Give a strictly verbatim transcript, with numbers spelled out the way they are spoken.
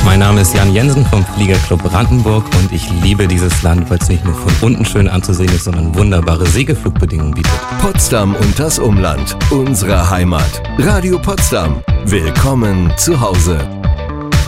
Mein Name ist Jan Jensen vom Fliegerclub Brandenburg und ich liebe dieses Land, weil es nicht nur von unten schön anzusehen ist, sondern wunderbare Segelflugbedingungen bietet. Potsdam und das Umland, unsere Heimat. Radio Potsdam. Willkommen zu Hause.